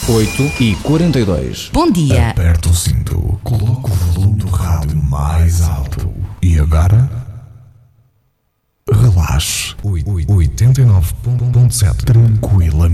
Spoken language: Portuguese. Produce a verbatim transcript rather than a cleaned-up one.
oito e quarenta e dois. Bom dia. Aperta o cinto, coloca o volume do rádio mais alto. E agora? Relaxe. oitenta e nove ponto sete. Tranquilamente.